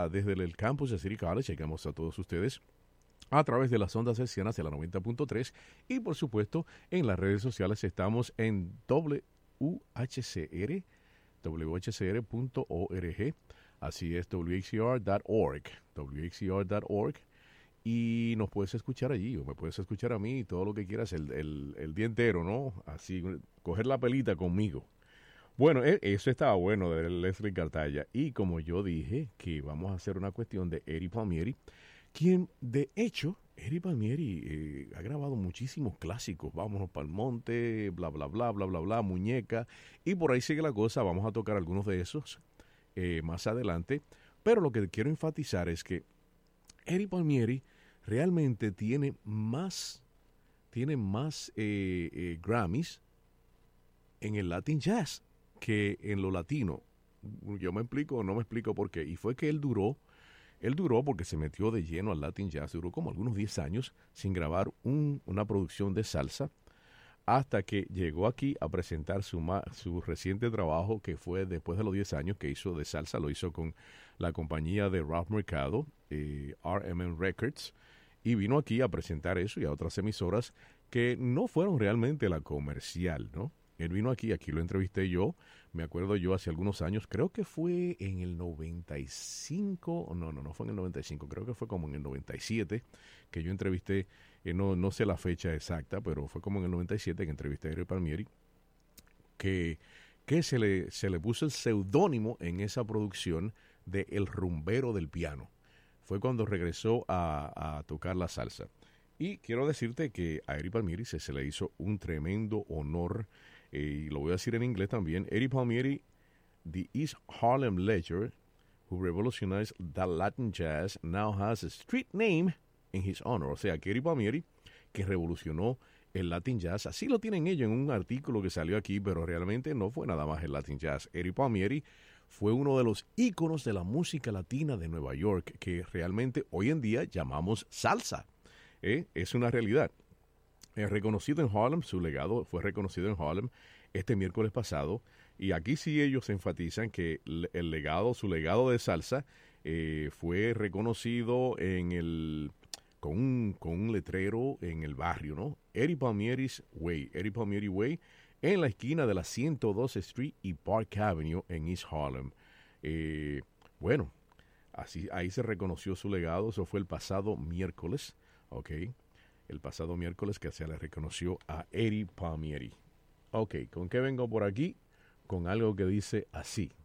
desde el campus de City College. Llegamos a todos ustedes a través de las ondas hercianas de la 90.3 y por supuesto en las redes sociales estamos en WHCR, WHCR.org, así es WHCR.org, WHCR.org, y nos puedes escuchar allí o me puedes escuchar a mí todo lo que quieras el día entero, ¿no? Así, coger la pelita conmigo. Bueno, eso estaba bueno de Leslie Cartaya. Y como yo dije que vamos a hacer una cuestión de Eddie Palmieri, quien de hecho, Eddie Palmieri ha grabado muchísimos clásicos. Vámonos para el monte, bla, bla, bla, bla, bla, bla, muñeca. Y por ahí sigue la cosa, vamos a tocar algunos de esos más adelante. Pero lo que quiero enfatizar es que Eddie Palmieri realmente tiene más Grammys en el Latin Jazz que en lo latino. Yo me explico o no me explico por qué. Y fue que él duró porque se metió de lleno al Latin Jazz, duró como algunos 10 años sin grabar una producción de salsa, hasta que llegó aquí a presentar su reciente trabajo, que fue después de los 10 años que hizo de salsa, lo hizo con la compañía de Ralph Mercado, RMM Records, y vino aquí a presentar eso y a otras emisoras que no fueron realmente la comercial, ¿no? Él vino aquí lo entrevisté yo, me acuerdo yo hace algunos años, creo que fue en el 95, no fue en el 95, creo que fue como en el 97 que yo entrevisté, no sé la fecha exacta, pero fue como en el 97 que entrevisté a Eddie Palmieri, que se le puso el seudónimo en esa producción de El Rumbero del Piano. Fue cuando regresó a tocar la salsa. Y quiero decirte que a Eddie Palmieri se le hizo un tremendo honor, y lo voy a decir en inglés también. Eddie Palmieri, the East Harlem legend who revolutionized the Latin jazz, now has a street name in his honor. O sea, que Eddie Palmieri, que revolucionó el Latin jazz, así lo tienen ellos en un artículo que salió aquí, pero realmente no fue nada más el Latin jazz. Eddie Palmieri fue uno de los íconos de la música latina de Nueva York, que realmente hoy en día llamamos salsa. Es una realidad. Reconocido en Harlem, su legado fue reconocido en Harlem este miércoles pasado, y aquí sí ellos enfatizan que su legado de salsa fue reconocido con un letrero en el barrio, ¿no? Eddie Palmieri Way, en la esquina de la 112 Street y Park Avenue en East Harlem. Bueno, ahí se reconoció su legado. Eso fue el pasado miércoles, ¿ok? El pasado miércoles que se le reconoció a Eddie Palmieri. Ok, ¿con qué vengo por aquí? Con algo que dice así.